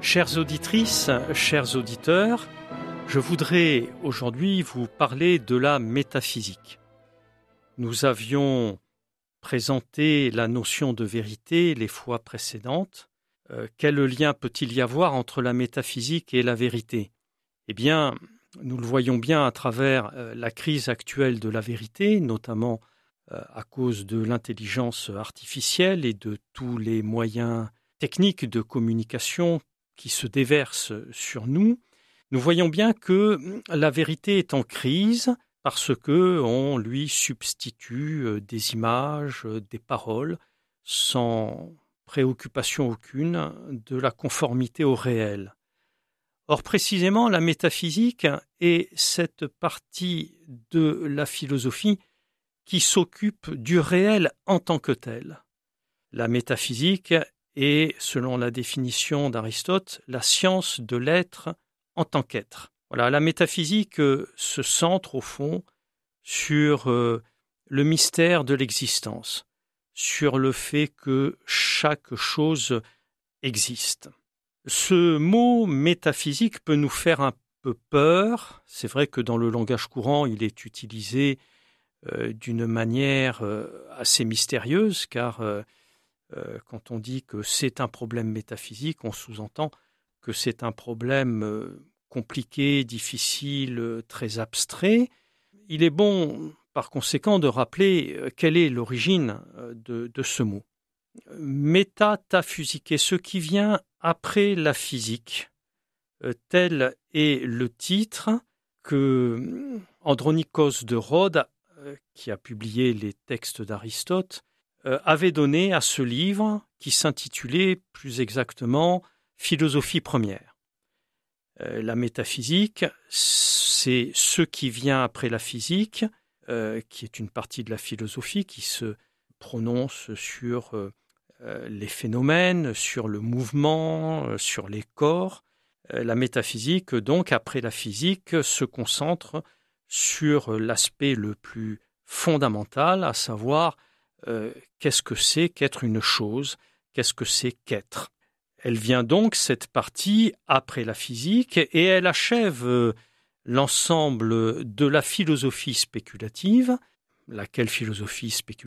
Chères auditrices, chers auditeurs, je voudrais aujourd'hui vous parler de la métaphysique. Nous avions présenté la notion de vérité les fois précédentes. Quel lien peut-il y avoir entre la métaphysique et la vérité ? Eh bien, nous le voyons bien à travers la crise actuelle de la vérité, notamment à cause de l'intelligence artificielle et de tous les moyens techniques de communication qui se déversent sur nous. Nous voyons bien que la vérité est en crise parce qu'on lui substitue des images, des paroles, sans préoccupation aucune de la conformité au réel. Or, précisément, la métaphysique est cette partie de la philosophie qui s'occupe du réel en tant que tel. La métaphysique est, selon la définition d'Aristote, la science de l'être en tant qu'être. Voilà, la métaphysique se centre au fond sur le mystère de l'existence, sur le fait que chaque chose existe. Ce mot métaphysique peut nous faire un peu peur. C'est vrai que dans le langage courant, il est utilisé d'une manière assez mystérieuse, car quand on dit que c'est un problème métaphysique, on sous-entend que c'est un problème compliqué, difficile, très abstrait. Il est bon, par conséquent, de rappeler quelle est l'origine de ce mot. Métataphysique, ce qui vient après la physique, tel est le titre que Andronikos de Rhodes, qui a publié les textes d'Aristote, avait donné à ce livre qui s'intitulait plus exactement « Philosophie première ». La métaphysique, c'est ce qui vient après la physique, qui est une partie de la philosophie qui se prononce sur les phénomènes, sur le mouvement, sur les corps. La métaphysique, donc, après la physique, se concentre sur l'aspect le plus fondamental, à savoir qu'est-ce que c'est qu'être une chose, qu'est-ce que c'est qu'être. Elle vient donc, cette partie, après la physique, et elle achève l'ensemble de la philosophie spéculative. Laquelle philosophie spéculative ?